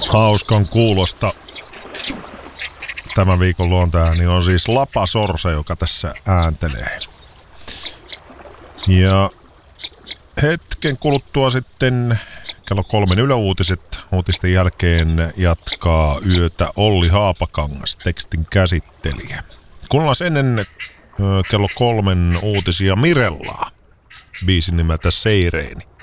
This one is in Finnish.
Hauskan kuulosta. Tämän viikon luontoääni on siis Lapa Sorsa, joka tässä ääntelee. Ja hetken kuluttua sitten kello 3 yläuutiset. Uutisten jälkeen jatkaa yötä Olli Haapakangas, tekstin käsittelijä. Kuunnellaan ennen kello 3 uutisia Mirellaa, biisin nimeltä Seireeni.